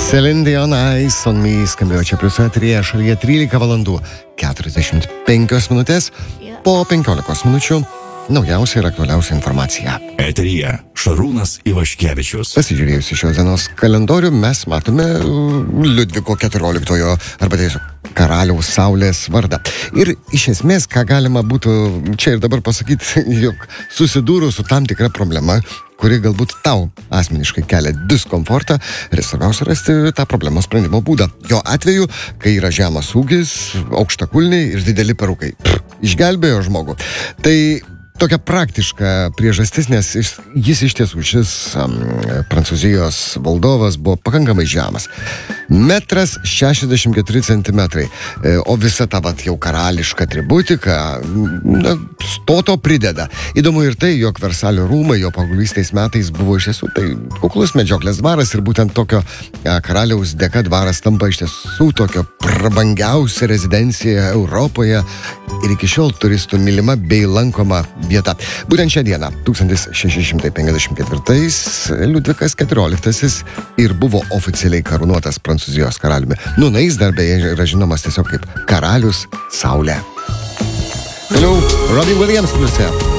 Celine Dion Eyes on Me skambėjo čia plius eteryje, šalyje 13 valandų 45 minutės, po 15 minučių naujausia ir aktualiausia informacija. Eteryje Šarūnas Ivaškevičius. Pasižiūrėjus į šios dienos kalendorių, mes matome Liudviko 14-ojo arba tiesiog karaliaus Saulės vardą. Ir iš esmės, ką galima būtų čia ir dabar pasakyti, jog susidūrus su tam tikra problema, kuri galbūt tau asmeniškai kelia diskomfortą, ir svarbiausia rasti tą problemos sprendimo būdą. Jo atveju, kai yra žemas ūgis, aukštakulniai ir dideli perukai. Išgelbėjo žmogų. Tai tokia praktiška priežastis, nes jis iš tiesų, šis Prancūzijos valdovas buvo pakankamai žemas. 1,64 centimetrai. O visa ta jau karališka atributika stoto prideda. Įdomu ir tai, jog Versalio rūmai jo paauglystės metais buvo iš tiesų tai kuklus medžioklės dvaras ir būtent tokio karaliaus dėka dvaras tampa iš tiesų tokio prabangiausia rezidencija Europoje ir iki šiol turistų mylima bei lankoma vieta. Būtent šią dieną, 1654, Liudvikas XIV ir buvo oficialiai karūnuotas Prancūzijos karaliumi. Na, jis dar beje yra žinomas tiesiog kaip karalius Saulė. Toliau, Robbie Williams pliuse.